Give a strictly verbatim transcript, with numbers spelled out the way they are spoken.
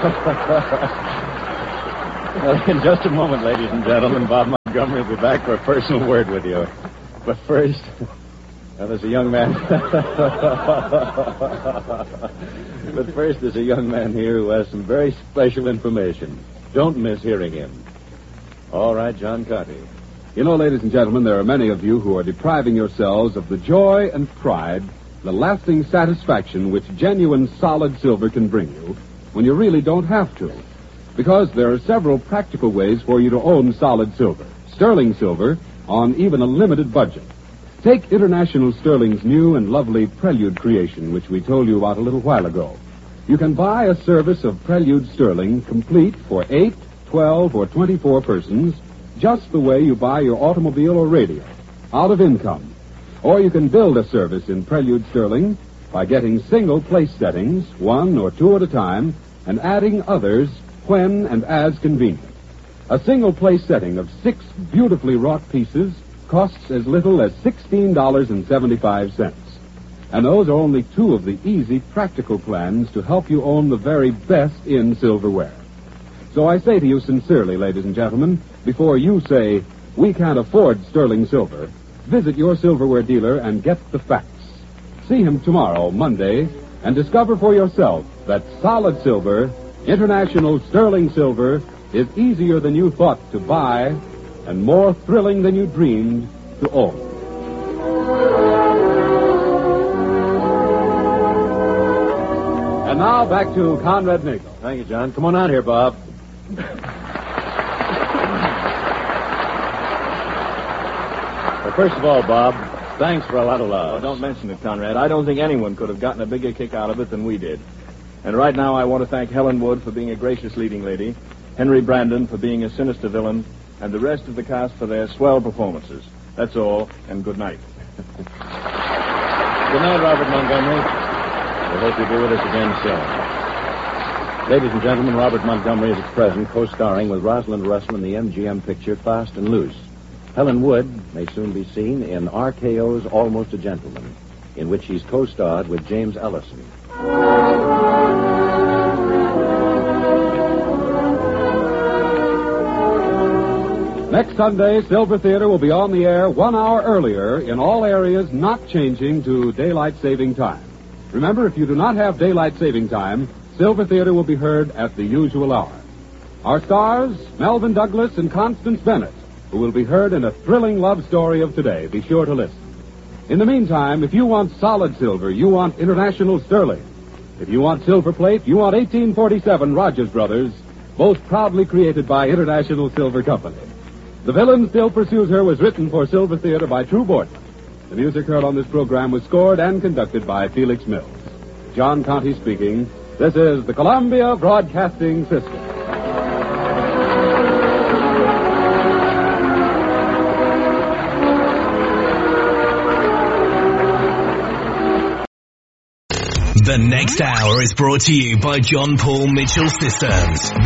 Well, in just a moment, ladies and gentlemen, Bob Montgomery will be back for a personal word with you. But first, well, there's a young man. But first, there's a young man here who has some very special information. Don't miss hearing him. All right, John Conte. You know, ladies and gentlemen, there are many of you who are depriving yourselves of the joy and pride, the lasting satisfaction which genuine solid silver can bring you when you really don't have to. Because there are several practical ways for you to own solid silver, sterling silver, on even a limited budget. Take International Sterling's new and lovely Prelude creation, which we told you about a little while ago. You can buy a service of Prelude Sterling complete for eight, twelve, or twenty-four persons, just the way you buy your automobile or radio, out of income. Or you can build a service in Prelude Sterling by getting single place settings, one or two at a time, and adding others when and as convenient. A single place setting of six beautifully wrought pieces costs as little as sixteen dollars and seventy-five cents. And those are only two of the easy, practical plans to help you own the very best in silverware. So I say to you sincerely, ladies and gentlemen, before you say, we can't afford sterling silver, visit your silverware dealer and get the facts. See him tomorrow, Monday, and discover for yourself that solid silver, International Sterling Silver, is easier than you thought to buy and more thrilling than you dreamed to own. And now back to Conrad Nagel. Thank you, John. Come on out here, Bob. Well, first of all, Bob, thanks for a lot of love. Oh, don't mention it, Conrad. I don't think anyone could have gotten a bigger kick out of it than we did. And right now I want to thank Helen Wood for being a gracious leading lady, Henry Brandon for being a sinister villain, and the rest of the cast for their swell performances. That's all, and good night. Good night, Robert Montgomery. We hope you'll be with us again soon. Ladies and gentlemen, Robert Montgomery is at present co-starring with Rosalind Russell in the M G M picture Fast and Loose. Helen Wood may soon be seen in R K O's Almost a Gentleman, in which he's co-starred with James Ellison. Next Sunday, Silver Theater will be on the air one hour earlier in all areas not changing to daylight saving time. Remember, if you do not have daylight saving time, Silver Theater will be heard at the usual hour. Our stars, Melvin Douglas and Constance Bennett, who will be heard in a thrilling love story of today. Be sure to listen. In the meantime, if you want solid silver, you want International Sterling. If you want silver plate, you want eighteen forty-seven Rogers Brothers, both proudly created by International Silver Company. The Villain Still Pursues Her was written for Silver Theater by True Boardman. The music heard on this program was scored and conducted by Felix Mills. John Conte speaking. This is the Columbia Broadcasting System. The next hour is brought to you by John Paul Mitchell Systems.